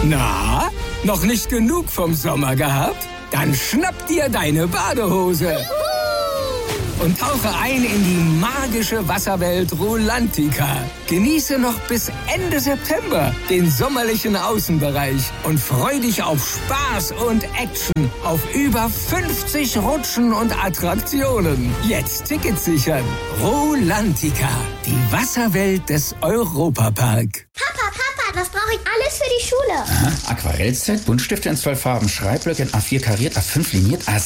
Na, noch nicht genug vom Sommer gehabt? Dann schnapp dir deine Badehose und tauche ein in die magische Wasserwelt Rulantica. Genieße noch bis Ende September den sommerlichen Außenbereich und freu dich auf Spaß und Action auf über 50 Rutschen und Attraktionen. Jetzt Tickets sichern. Rulantica, die Wasserwelt des Europapark. Papa, was brauche ich alles für die Schule? Aha, Aquarellset, Buntstifte in 12 Farben, Schreibblöcke in A4 kariert, A5 liniert,